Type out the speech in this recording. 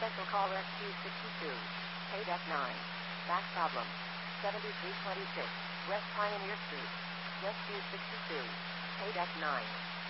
Special call SQ62. Paid F9. Back problem. 7326. West Pioneer Street. Rescue 62. Paid F9.